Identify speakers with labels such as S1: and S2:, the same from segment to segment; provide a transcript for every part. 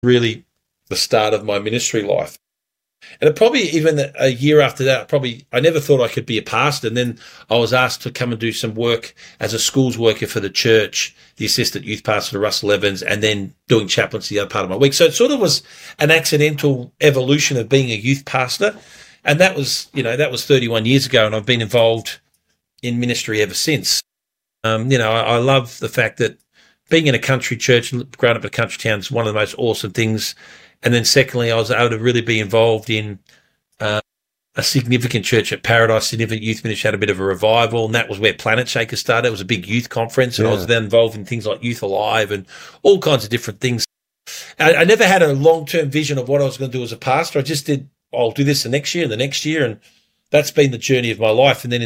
S1: really the start of my ministry life. And it probably even a year after that, I never thought I could be a pastor. And then I was asked to come and do some work as a schools worker for the church, the assistant youth pastor to Russell Evans, and then doing chaplaincy the other part of my week. So it sort of was an accidental evolution of being a youth pastor. And that was 31 years ago, and I've been involved in ministry ever since. I love the fact that being in a country church, growing up in a country town, is one of the most awesome things. And then secondly, I was able to really be involved in a significant church at Paradise, significant youth ministry, had a bit of a revival, and that was where Planet Shaker started. It was a big youth conference, and I was then involved in things like Youth Alive and all kinds of different things. I never had a long-term vision of what I was going to do as a pastor. I just did, I'll do this the next year and the next year, and that's been the journey of my life. And then in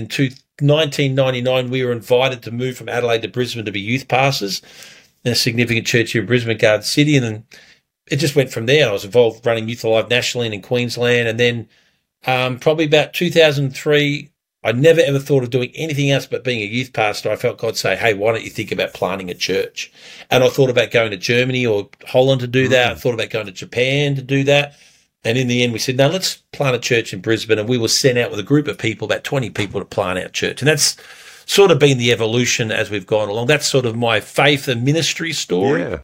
S1: 1999, we were invited to move from Adelaide to Brisbane to be youth pastors in a significant church here in Brisbane, Garden City, and then it just went from there. I was involved running Youth Alive nationally and in Queensland. And then probably about 2003, I never ever thought of doing anything else but being a youth pastor. I felt God say, hey, why don't you think about planting a church? And I thought about going to Germany or Holland to do that. I thought about going to Japan to do that. And in the end, we said, no, let's plant a church in Brisbane. And we were sent out with a group of people, about 20 people, to plant our church. And that's sort of been the evolution as we've gone along. That's sort of my faith and ministry story. Yeah.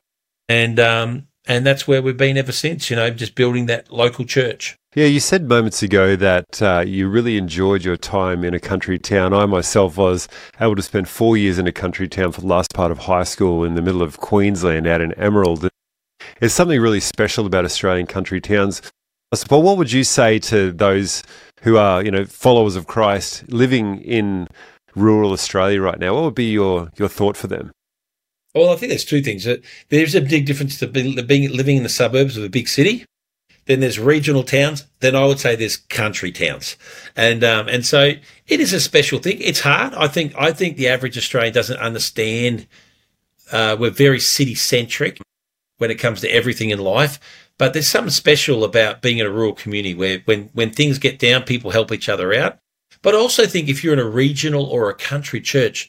S1: And that's where we've been ever since, just building that local church.
S2: Yeah, you said moments ago that you really enjoyed your time in a country town. I myself was able to spend 4 years in a country town for the last part of high school in the middle of Queensland out in Emerald. There's something really special about Australian country towns. But what would you say to those who are, followers of Christ living in rural Australia right now? What would be your thought for them?
S1: Well, I think there's two things. There's a big difference to living in the suburbs of a big city. Then there's regional towns. Then I would say there's country towns, and so it is a special thing. It's hard. I think the average Australian doesn't understand. We're very city centric when it comes to everything in life. But there's something special about being in a rural community where when things get down, people help each other out. But I also think if you're in a regional or a country church,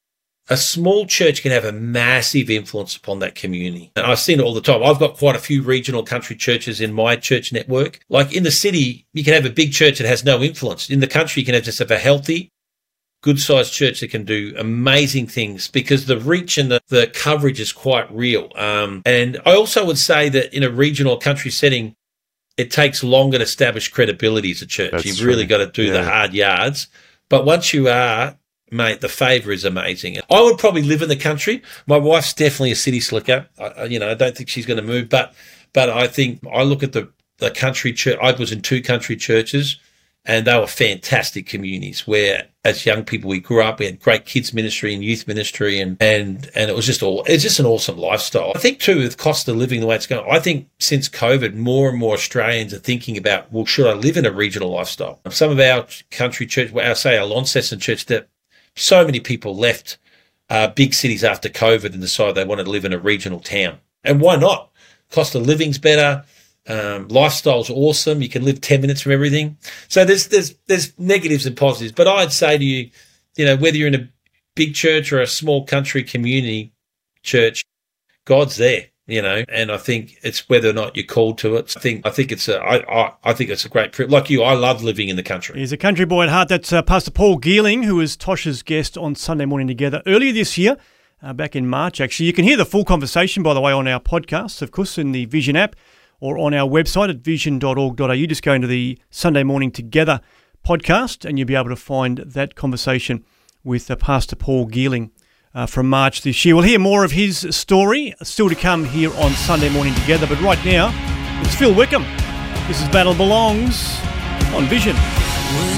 S1: a small church can have a massive influence upon that community. And I've seen it all the time. I've got quite a few regional country churches in my church network. Like in the city, you can have a big church that has no influence. In the country, you can just have a healthy, good-sized church that can do amazing things because the reach and the coverage is quite real. And I also would say that in a regional country setting, it takes longer to establish credibility as a church.
S2: That's
S1: You've really got to do the hard yards. But once you are, mate, the favour is amazing. I would probably live in the country. My wife's definitely a city slicker. I don't think she's going to move. But I think I look at the country church. I was in 2 country churches, and they were fantastic communities where, as young people, we grew up. We had great kids ministry and youth ministry, and it was just an awesome lifestyle. I think too, with cost of living the way it's going, I think since COVID, more and more Australians are thinking about, well, should I live in a regional lifestyle? Some of our country church, our Launceston church, that so many people left big cities after COVID and decided they wanted to live in a regional town. And why not? Cost of living's better. Lifestyle's awesome. You can live 10 minutes from everything. So there's negatives and positives. But I'd say to you, whether you're in a big church or a small country community church, God's there, and I think it's whether or not you're called to it. I think it's a great privilege. Like you, I love living in the country.
S3: He's a country boy at heart. That's Pastor Paul Geeling, who was Tosh's guest on Sunday Morning Together earlier this year, back in March, actually. You can hear the full conversation, by the way, on our podcast, of course, in the Vision app, or on our website at vision.org.au. Just go into the Sunday Morning Together podcast and you'll be able to find that conversation with Pastor Paul Geeling from March this year. We'll hear more of his story still to come here on Sunday Morning Together. But right now, it's Phil Wickham. This is Battle Belongs on Vision.